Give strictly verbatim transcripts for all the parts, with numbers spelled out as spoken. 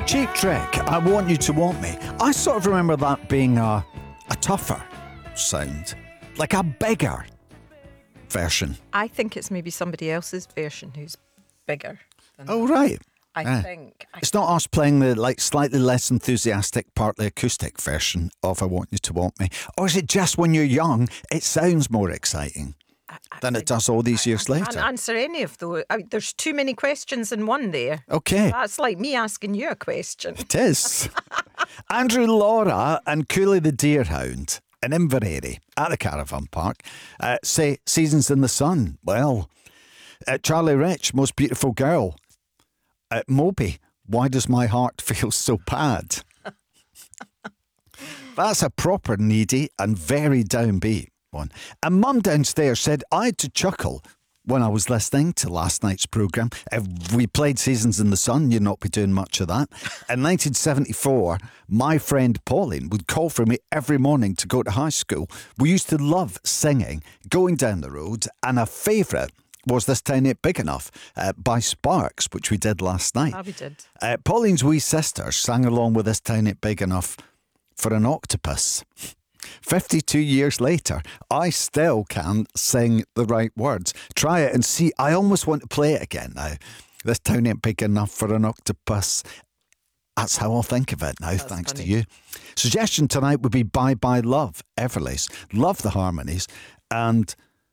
Cheap Trick, I Want You to Want Me. I sort of remember that being a, a tougher sound, like a bigger version. I think it's maybe somebody else's version who's bigger than Oh, that. right. I Yeah. think. I It's not us playing the like slightly less enthusiastic, partly acoustic version of I Want You to Want Me. Or is it just when you're young, it sounds more exciting I- I than it think- does all these years I can't later? answer any of those. I, there's too many questions in one there. Okay. That's like me asking you a question. It is. Andrew Laura and Cooley the Deerhound in Inverary at the Caravan Park uh, say Seasons in the Sun. Well, uh, Charlie Rich, Most Beautiful Girl. Uh, Moby, Why Does My Heart Feel So Bad? That's a proper needy and very downbeat one. And Mum downstairs said I had to chuckle when I was listening to last night's programme. If we played Seasons in the Sun, you'd not be doing much of that. In nineteen seventy-four, my friend Pauline would call for me every morning to go to high school. We used to love singing, going down the road, and a favourite was This Town Ain't Big Enough uh, by Sparks, which we did last night. Ah, we did. Uh, Pauline's wee sister sang along with This Town Ain't Big Enough for an octopus. fifty-two years later, I still can't sing the right words. Try it and see. I almost want to play it again now. This town ain't big enough for an octopus. That's how I'll think of it now, That's thanks funny. to you. Suggestion tonight would be Bye Bye Love, Everly's. Love the harmonies. And,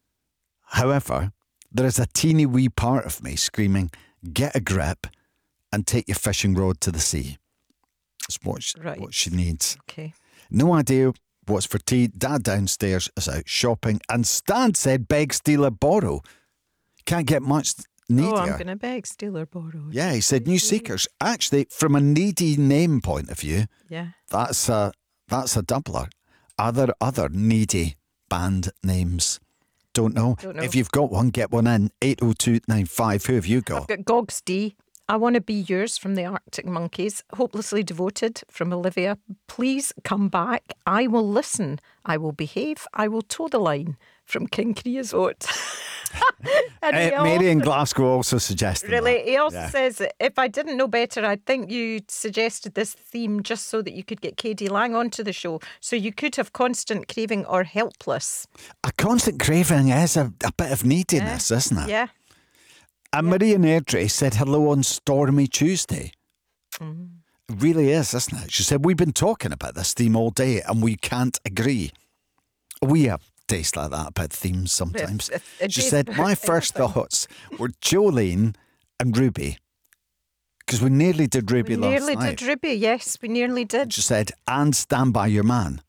however, there is a teeny wee part of me screaming, get a grip and take your fishing rod to the sea. It's what she, Right. what she needs. Okay. No idea what's for tea. Dad downstairs is out shopping. And Stan said beg, steal or borrow. Can't get much needier. Oh, I'm going to beg, steal or borrow. Yeah, he said new seekers. Actually, from a needy name point of view, Yeah. that's a, that's a doubler. Are there other needy band names? Don't know. Don't know. If you've got one, get one in. eight oh two nine five. Who have you got? I've got Gogs D. I Want to Be Yours from the Arctic Monkeys. Hopelessly Devoted from Olivia. Please come back. I will listen. I will behave. I will toe the line from King Creosote. And he Uh, Mary also- in Glasgow also suggested Really, that. he also Yeah. says, if I didn't know better, I think you suggested this theme just so that you could get K D Lang onto the show. So you could have constant craving or helpless. A constant craving is a, a bit of neediness, isn't it? Yeah. And Maria Airdrie said hello on Stormy Tuesday. Mm. It really is, isn't it? She said, we've been talking about this theme all day and we can't agree. We have taste like that about themes sometimes. It- it- it She is said, my very first interesting. thoughts were Jolene and Ruby. Because we nearly did Ruby We last nearly night. did Ruby, yes, we nearly did. She said, and Stand By Your Man.